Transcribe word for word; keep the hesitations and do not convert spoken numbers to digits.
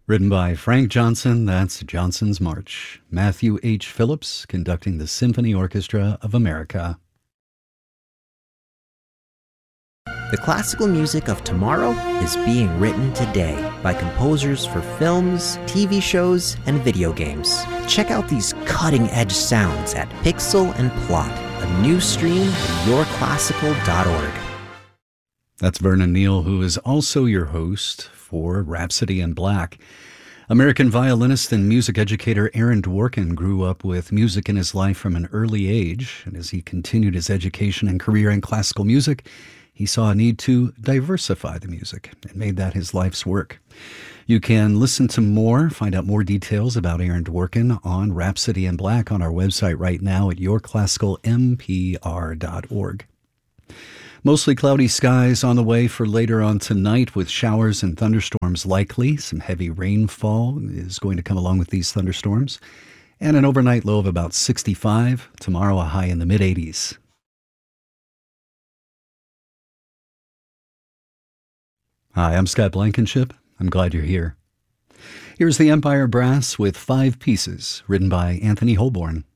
Written by Frank Johnson, that's Johnson's March. Matthew H. Phillips conducting the Symphony Orchestra of America. The classical music of tomorrow is being written today by composers for films, T V shows, and video games. Check out these cutting-edge sounds at Pixel and Plot, a new stream at your classical dot org. That's Vernon Neal, who is also your host for Rhapsody in Black. American violinist and music educator Aaron Dworkin grew up with music in his life from an early age, and as he continued his education and career in classical music, he saw a need to diversify the music and made that his life's work. You can listen to more, find out more details about Aaron Dworkin on Rhapsody in Black on our website right now at your classical m p r dot org. Mostly cloudy skies on the way for later on tonight with showers and thunderstorms likely. Some heavy rainfall is going to come along with these thunderstorms. And an overnight low of about sixty-five. Tomorrow a high in the mid eighties. Hi, I'm Scott Blankenship. I'm glad you're here. Here's the Empire Brass with Five Pieces, written by Anthony Holborn.